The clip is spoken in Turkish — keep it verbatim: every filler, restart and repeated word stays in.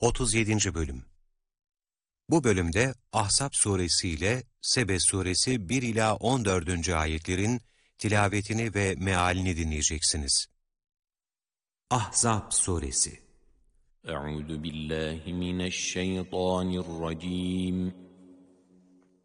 otuz yedinci Bölüm. Bu bölümde Ahzab suresi ile Sebe suresi bir ila on dördüncü ayetlerin tilavetini ve mealini dinleyeceksiniz. Ahzab suresi. Euzu billahi mineşşeytanirracim.